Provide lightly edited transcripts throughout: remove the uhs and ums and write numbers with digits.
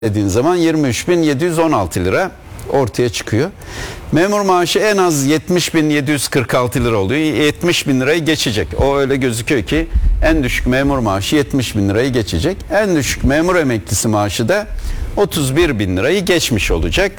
dediğin zaman 23.716 lira ortaya çıkıyor. Memur maaşı en az 70.746 lira oluyor. 70.000 lirayı geçecek. O öyle gözüküyor ki en düşük memur maaşı 70.000 lirayı geçecek. En düşük memur emeklisi maaşı da 31.000 lirayı geçmiş olacak.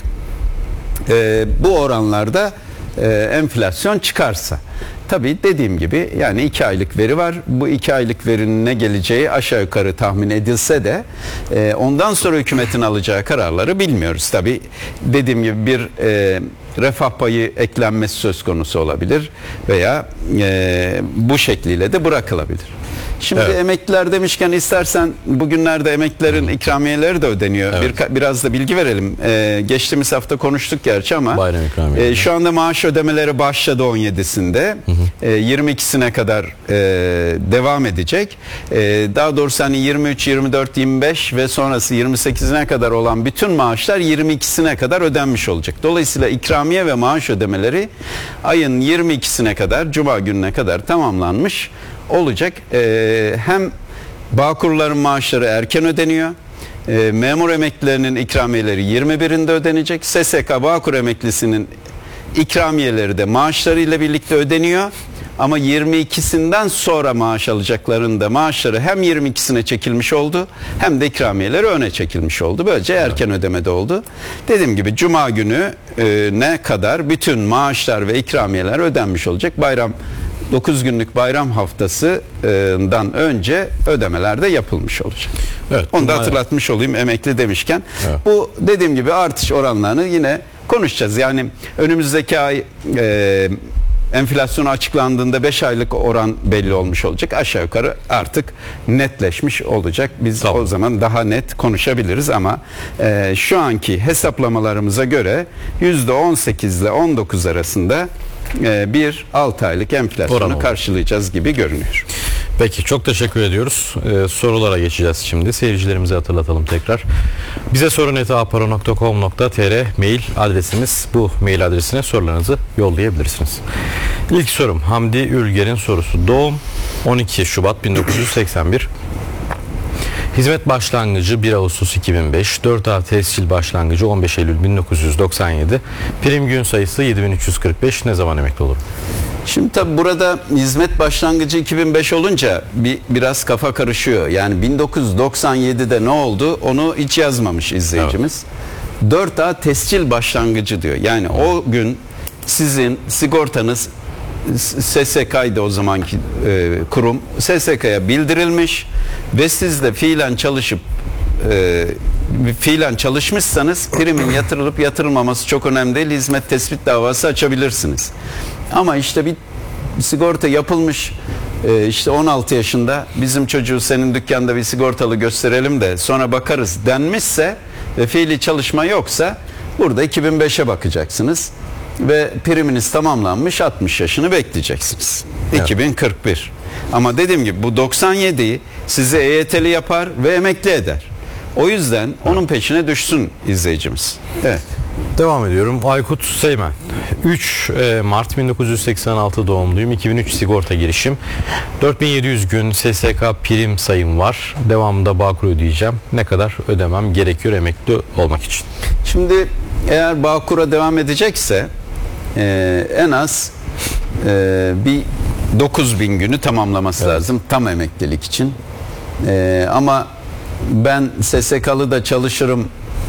Bu oranlarda enflasyon çıkarsa. Tabii dediğim gibi yani 2 aylık veri var. Bu 2 aylık verinin ne geleceği aşağı yukarı tahmin edilse de ondan sonra hükümetin alacağı kararları bilmiyoruz. Tabii dediğim gibi bir refah payı eklenmesi söz konusu olabilir veya bu şekliyle de bırakılabilir. Şimdi evet. Emekliler demişken istersen bugünlerde emeklilerin ikramiyeleri de ödeniyor. Evet. Biraz da bilgi verelim. Geçtiğimiz hafta konuştuk gerçi ama şu anda maaş ödemeleri başladı 17'sinde. 22'sine kadar devam edecek. Daha doğrusu hani 23, 24, 25 ve sonrası 28'ine kadar olan bütün maaşlar 22'sine kadar ödenmiş olacak. Dolayısıyla ikramiye ve maaş ödemeleri ayın 22'sine kadar, Cuma gününe kadar tamamlanmış olacak. Hem Bağkurların maaşları erken ödeniyor. Memur emeklilerinin ikramiyeleri 21'inde ödenecek. SSK Bağkur emeklisinin ikramiyeleri de maaşlarıyla birlikte ödeniyor. Ama 22'sinden sonra maaş alacakların da maaşları hem 22'sine çekilmiş oldu hem de ikramiyeleri öne çekilmiş oldu. Böylece erken ödemede oldu. Dediğim gibi Cuma günü ne kadar bütün maaşlar ve ikramiyeler ödenmiş olacak. 9 günlük bayram haftasından önce ödemeler de yapılmış olacak. Evet, onu da hatırlatmış olayım emekli demişken. Evet. Bu dediğim gibi artış oranlarını yine konuşacağız. Yani önümüzdeki ay enflasyonu açıklandığında 5 aylık oran belli olmuş olacak. Aşağı yukarı artık netleşmiş olacak. Biz o zaman daha net konuşabiliriz ama şu anki hesaplamalarımıza göre %18 ile 19 arasında bir 6 aylık enflasyonu karşılayacağız gibi görünüyor. Peki çok teşekkür ediyoruz. Sorulara geçeceğiz şimdi. Seyircilerimize hatırlatalım tekrar. Bize sorun@aparo.com.tr mail adresimiz. Bu mail adresine sorularınızı yollayabilirsiniz. İlk sorum Hamdi Ülger'in sorusu. Doğum 12 Şubat 1981. Hizmet başlangıcı 1 Ağustos 2005, 4A tescil başlangıcı 15 Eylül 1997, prim gün sayısı 7345, ne zaman emekli olur? Şimdi tabi burada hizmet başlangıcı 2005 olunca biraz kafa karışıyor. Yani 1997'de ne oldu onu hiç yazmamış izleyicimiz. Evet. 4A tescil başlangıcı diyor. Yani o gün sizin sigortanız SSK'ydı o zamanki kurum. SSK'ya bildirilmiş ve siz de fiilen çalışmışsanız primin yatırılıp yatırılmaması çok önemli değil. Hizmet tespit davası açabilirsiniz. Ama işte bir sigorta yapılmış işte 16 yaşında bizim çocuğu senin dükkanda bir sigortalı gösterelim de sonra bakarız denmişse ve fiili çalışma yoksa burada 2005'e bakacaksınız. Ve priminiz tamamlanmış 60 yaşını bekleyeceksiniz. Evet. 2041. Ama dediğim gibi bu 97'yi size EYT'li yapar ve emekli eder. O yüzden onun peşine düşsün izleyicimiz. Evet. Devam ediyorum. Aykut Seymen. 3 Mart 1986 doğumluyum. 2003 sigorta girişim. 4700 gün SSK prim sayım var. Devamında Bağkur ödeyeceğim. Ne kadar ödemem gerekiyor emekli olmak için? Şimdi eğer Bağkur'a devam edecekse en az bir 9000 günü tamamlaması lazım tam emeklilik için. Ama ben SSK'lı da çalışırım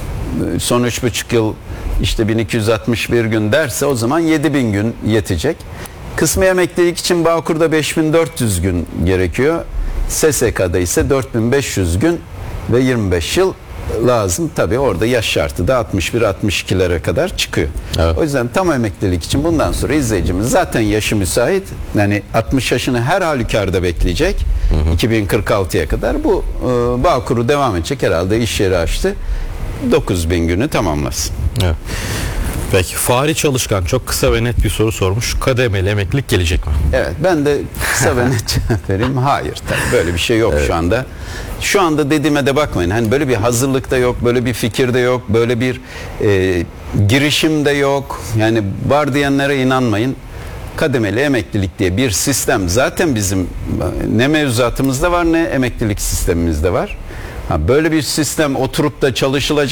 son 3,5 yıl işte 1261 gün derse o zaman 7000 gün yetecek. Kısmi emeklilik için Bağkur'da 5400 gün gerekiyor. SSK'da ise 4500 gün ve 25 yıl lazım. Tabii orada yaş şartı da 61-62'lere kadar çıkıyor. Evet. O yüzden tam emeklilik için bundan sonra izleyicimiz zaten yaşı müsait. Yani 60 yaşını her halükarda bekleyecek. 2046'ya kadar bu Bağkur'u devam edecek. Herhalde iş yeri açtı. 9000 günü tamamlasın. Evet. Peki Fahri Çalışkan çok kısa ve net bir soru sormuş. Kademeli emeklilik gelecek mi? Evet, ben de kısa ve net cevap vereyim. Hayır, tabii böyle bir şey yok şu anda. Şu anda dediğime de bakmayın. Hani böyle bir hazırlık da yok, böyle bir fikir de yok, böyle bir girişim de yok. Yani var diyenlere inanmayın. Kademeli emeklilik diye bir sistem zaten bizim ne mevzuatımızda var ne emeklilik sistemimizde var. Böyle bir sistem oturup da çalışılacak